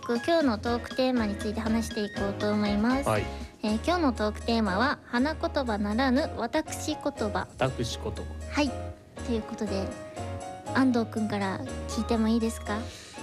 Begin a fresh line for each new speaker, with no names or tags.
速今日のトークテーマについて話していこうと思います。
はい。
今日のトークテーマは花言葉ならぬ私言葉。
私言葉。
はい。ということで安藤くんから聞いてもいいですか？